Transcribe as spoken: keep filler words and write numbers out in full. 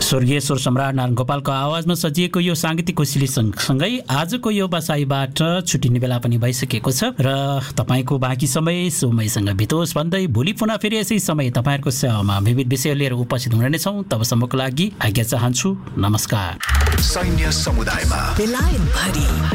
स्वर्गीय स्वर सम्राट नारायण गोपालको आवाजमा सजिएको यो साङ्गीतिक कोसेली सँगै आजको यो बसाइबाट छुट्टिने बेला पनि भइसकेको छ र तपाईँको बाँकी समय समयसँग बितोस् भन्दै भोलि पुनः फेरि यसै समय तपाईँहरूको सेवामा विविध विषय लिएर उपस्थित हुने नै छौँ। तबसम्मको लागि आज्ञा चाहन्छु। नमस्कार। सैन्य समुदायमा बेलायत भरि